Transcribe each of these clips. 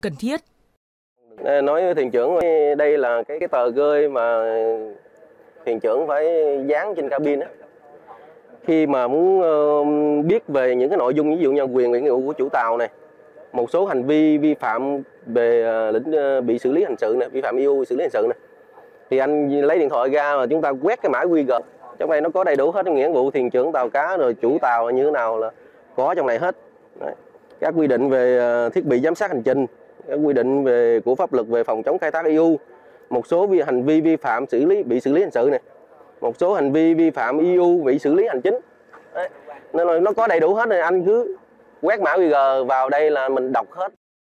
cần thiết. Nói với thuyền trưởng đây là cái tờ rơi mà thuyền trưởng phải dán trên cabin á. Khi mà muốn biết về những cái nội dung ví dụ như quyền nghĩa vụ của chủ tàu này, một số hành vi vi phạm về bị xử lý hình sự này, vi phạm EU xử lý hình sự này, thì anh lấy điện thoại ra là chúng ta quét cái mã QR. Trong này nó có đầy đủ hết nghĩa vụ thuyền trưởng tàu cá rồi chủ tàu như thế nào là có trong này hết. Đấy. Các quy định về thiết bị giám sát hành trình, các quy định của pháp luật về phòng chống khai thác EU, một số hành vi vi phạm bị xử lý hình sự này, một số hành vi vi phạm EU bị xử lý hành chính. Đấy. Nên là nó có đầy đủ hết rồi, anh cứ quét mã QR vào đây là mình đọc hết.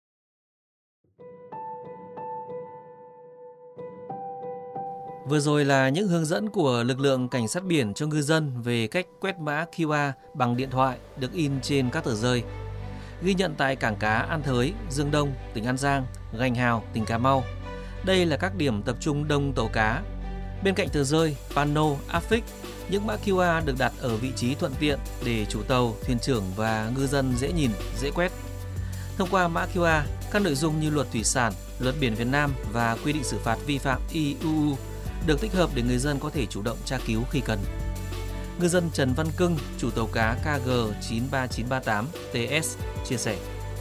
Vừa rồi là những hướng dẫn của lực lượng cảnh sát biển cho ngư dân về cách quét mã QR bằng điện thoại được in trên các tờ rơi. Ghi nhận tại cảng cá An Thới, Dương Đông, tỉnh An Giang, Gành Hào, tỉnh Cà Mau. Đây là các điểm tập trung đông tàu cá. Bên cạnh tờ rơi, pano, áp phích, những mã QR được đặt ở vị trí thuận tiện để chủ tàu, thuyền trưởng và ngư dân dễ nhìn, dễ quét. Thông qua mã QR, các nội dung như luật thủy sản, luật biển Việt Nam và quy định xử phạt vi phạm EU được tích hợp để người dân có thể chủ động tra cứu khi cần. Ngư dân Trần Văn Cưng, chủ tàu cá KG93938TS chia sẻ.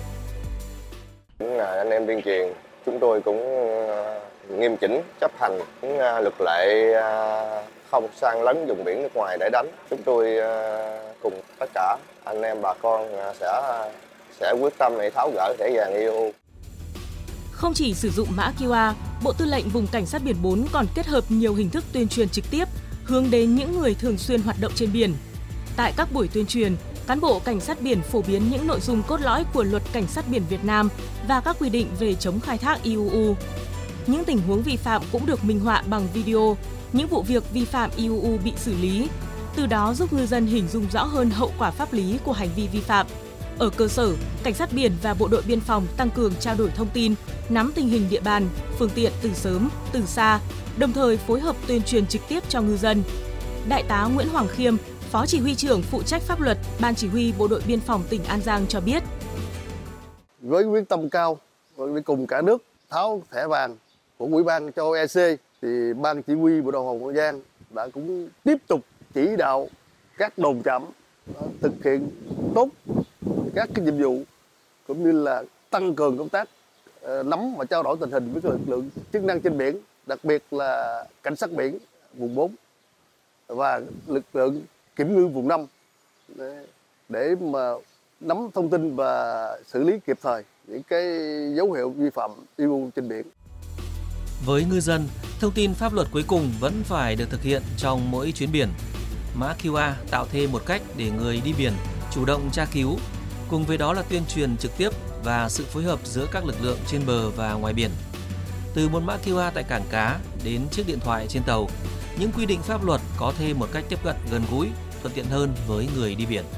Anh em tuyên truyền, chúng tôi cũng nghiêm chỉnh chấp hành những luật lệ không sang lấn vùng biển nước ngoài để đánh. Chúng tôi cùng tất cả anh em bà con sẽ quyết tâm để tháo gỡ thẻ vàng EU. Không chỉ sử dụng mã QR, Bộ Tư lệnh Vùng Cảnh sát biển 4 còn kết hợp nhiều hình thức tuyên truyền trực tiếp hướng đến những người thường xuyên hoạt động trên biển. Tại các buổi tuyên truyền, cán bộ cảnh sát biển phổ biến những nội dung cốt lõi của Luật Cảnh sát biển Việt Nam và các quy định về chống khai thác IUU. Những tình huống vi phạm cũng được minh họa bằng video, những vụ việc vi phạm IUU bị xử lý, từ đó giúp ngư dân hình dung rõ hơn hậu quả pháp lý của hành vi vi phạm. Ở cơ sở, Cảnh sát biển và Bộ đội Biên phòng tăng cường trao đổi thông tin, nắm tình hình địa bàn, phương tiện từ sớm, từ xa, đồng thời phối hợp tuyên truyền trực tiếp cho ngư dân. Đại tá Nguyễn Hoàng Khiêm, Phó Chỉ huy trưởng phụ trách pháp luật, Ban Chỉ huy Bộ đội Biên phòng tỉnh An Giang cho biết. Với quyết tâm cao, với cùng cả nước tháo thẻ vàng của Ủy ban châu Âu EC, thì Ban Chỉ huy Bộ đội Biên phòng An Giang đã cũng tiếp tục chỉ đạo các đồn trạm thực hiện tốt các cái nhiệm vụ cũng như là tăng cường công tác nắm và trao đổi tình hình với các lực lượng chức năng trên biển, đặc biệt là cảnh sát biển vùng 4 và lực lượng kiểm ngư vùng 5 để mà nắm thông tin và xử lý kịp thời những cái dấu hiệu vi phạm EU trên biển. Với ngư dân, thông tin pháp luật cuối cùng vẫn phải được thực hiện trong mỗi chuyến biển. Mã QR tạo thêm một cách để người đi biển chủ động tra cứu, cùng với đó là tuyên truyền trực tiếp và sự phối hợp giữa các lực lượng trên bờ và ngoài biển. Từ một mã QR tại cảng cá đến chiếc điện thoại trên tàu, những quy định pháp luật có thêm một cách tiếp cận gần gũi, thuận tiện hơn với người đi biển.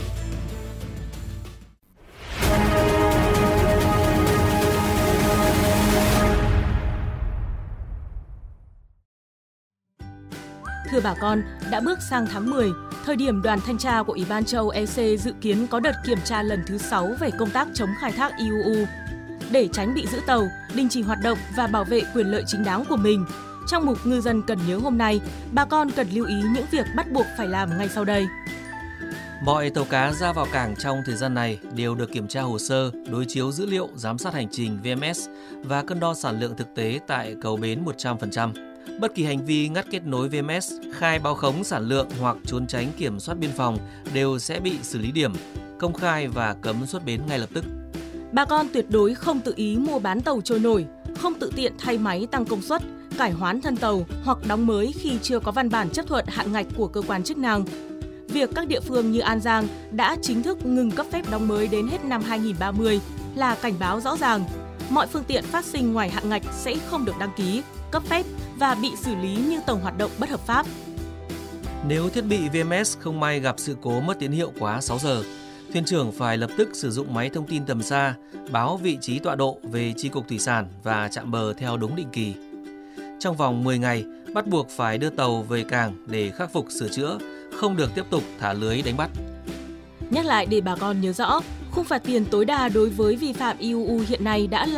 Thưa bà con, đã bước sang tháng 10, thời điểm đoàn thanh tra của Ủy ban châu Âu EC dự kiến có đợt kiểm tra lần thứ 6 về công tác chống khai thác IUU. Để tránh bị giữ tàu, đình chỉ hoạt động và bảo vệ quyền lợi chính đáng của mình, trong mục Ngư dân cần nhớ hôm nay, bà con cần lưu ý những việc bắt buộc phải làm ngay sau đây. Mọi tàu cá ra vào cảng trong thời gian này đều được kiểm tra hồ sơ, đối chiếu dữ liệu, giám sát hành trình VMS và cân đo sản lượng thực tế tại cầu bến 100%. Bất kỳ hành vi ngắt kết nối VMS, khai báo khống sản lượng hoặc trốn tránh kiểm soát biên phòng đều sẽ bị xử lý điểm, công khai và cấm xuất bến ngay lập tức. Bà con tuyệt đối không tự ý mua bán tàu trôi nổi, không tự tiện thay máy tăng công suất, cải hoán thân tàu hoặc đóng mới khi chưa có văn bản chấp thuận hạn ngạch của cơ quan chức năng. Việc các địa phương như An Giang đã chính thức ngừng cấp phép đóng mới đến hết năm 2030 là cảnh báo rõ ràng. Mọi phương tiện phát sinh ngoài hạn ngạch sẽ không được đăng ký, cấp phép và bị xử lý như tàu hoạt động bất hợp pháp. Nếu thiết bị VMS không may gặp sự cố mất tín hiệu quá 6 giờ, thuyền trưởng phải lập tức sử dụng máy thông tin tầm xa, báo vị trí tọa độ về Chi cục Thủy sản và chạm bờ theo đúng định kỳ. Trong vòng 10 ngày, bắt buộc phải đưa tàu về cảng để khắc phục sửa chữa, không được tiếp tục thả lưới đánh bắt. Nhắc lại để bà con nhớ rõ, khung phạt tiền tối đa đối với vi phạm IUU hiện nay đã là